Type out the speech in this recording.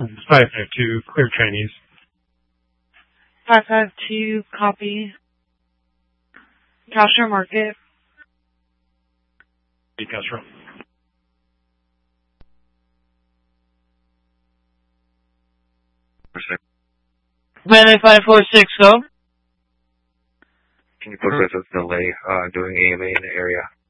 552, clear Chinese. 552, copy. Castro Market. Castro. Manny 5460. Can you process this delay doing AMA in the area?